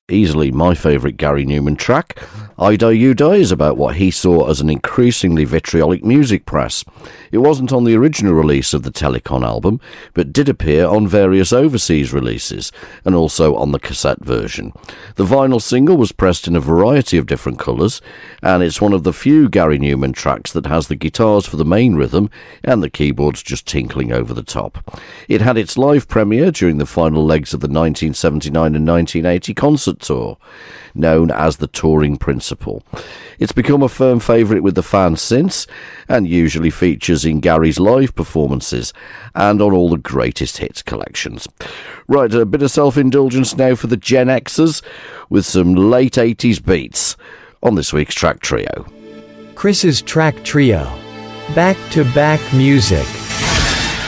easily my favourite Gary Newman track. I Die You Die is about what he saw as an increasingly vitriolic music press. It wasn't on the original release of the Telecon album, but did appear on various overseas releases, and also on the cassette version. The vinyl single was pressed in a variety of different colours, and it's one of the few Gary Newman tracks that has the guitars for the main rhythm and the keyboards just tinkling over the top. It had its live premiere during the final legs of the 1979 and 1980 concert tour, known as the Touring Principle. It's become a firm favourite with the fans since, and usually features in Gary's live performances and on all the greatest hits collections. Right, a bit of self-indulgence now for the Gen Xers with some late 80s beats on this week's Track Trio. Chris's Track Trio. Back-to-back music.